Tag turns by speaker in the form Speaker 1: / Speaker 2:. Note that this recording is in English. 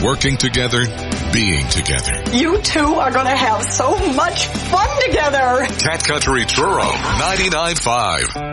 Speaker 1: working together, being together.
Speaker 2: You two are going to have so much fun together.
Speaker 1: Cat Country Truro 99.5.